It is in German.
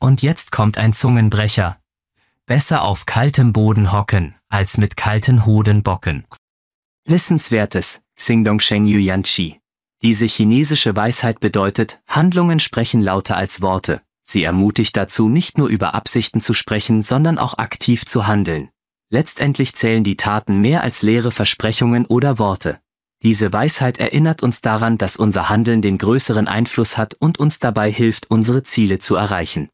Und jetzt kommt ein Zungenbrecher. Besser auf kaltem Boden hocken, als mit kalten Hoden bocken. Wissenswertes, Xingdong Shengyu Yanqi. Diese chinesische Weisheit bedeutet, Handlungen sprechen lauter als Worte. Sie ermutigt dazu, nicht nur über Absichten zu sprechen, sondern auch aktiv zu handeln. Letztendlich zählen die Taten mehr als leere Versprechungen oder Worte. Diese Weisheit erinnert uns daran, dass unser Handeln den größeren Einfluss hat und uns dabei hilft, unsere Ziele zu erreichen.